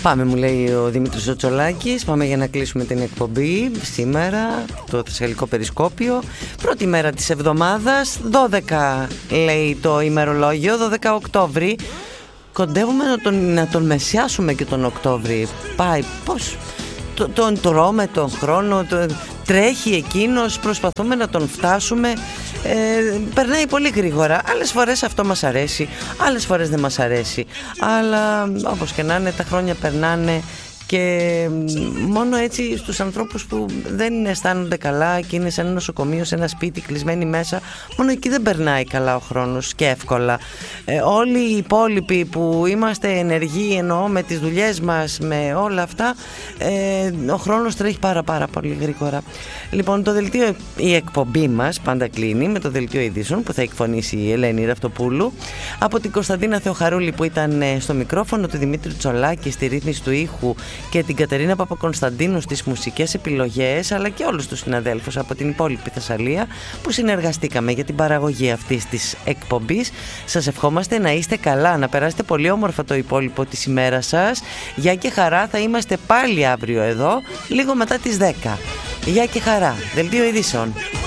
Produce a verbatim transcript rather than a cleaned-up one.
Πάμε, μου λέει ο Δημήτρης ο Τσολάκης, πάμε για να κλείσουμε την εκπομπή σήμερα, το Θεσσαλικό Περισκόπιο. Πρώτη μέρα της εβδομάδας, δώδεκα λέει το ημερολόγιο, δώδεκα Οκτώβρη. Κοντεύουμε να τον, να τον μεσιάσουμε και τον Οκτώβρη. Πάει, πώς, το, τον τρώμε τον χρόνο, το, τρέχει εκείνος, προσπαθούμε να τον φτάσουμε. Ε, περνάει πολύ γρήγορα. Άλλες φορές αυτό μας αρέσει, άλλες φορές δεν μας αρέσει. Αλλά όπως και να είναι, τα χρόνια περνάνε. Και μόνο έτσι στους ανθρώπους που δεν αισθάνονται καλά και είναι σε ένα νοσοκομείο, σε ένα σπίτι κλεισμένοι μέσα, μόνο εκεί δεν περνάει καλά ο χρόνος και εύκολα. Ε, όλοι οι υπόλοιποι που είμαστε ενεργοί, εννοώ με τις δουλειές μας, με όλα αυτά, ε, ο χρόνος τρέχει πάρα πάρα πολύ γρήγορα. Λοιπόν, το δελτίο, η εκπομπή μας πάντα κλείνει με το δελτίο ειδήσεων που θα εκφωνήσει η Ελένη Ραυτοπούλου. Από την Κωνσταντίνα Θεοχαρούλη που ήταν στο μικρόφωνο, του Δημήτρη Τσολάκη στη ρύθμιση του ήχου και την Κατερίνα Παπακωνσταντίνου στις μουσικές επιλογές, αλλά και όλους τους συναδέλφους από την υπόλοιπη Θεσσαλία που συνεργαστήκαμε για την παραγωγή αυτής της εκπομπής. Σας ευχόμαστε να είστε καλά, να περάσετε πολύ όμορφα το υπόλοιπο της ημέρας σας. Γεια και χαρά, θα είμαστε πάλι αύριο εδώ, λίγο μετά τις δέκα. Γεια και χαρά, δελτίο ειδήσεων.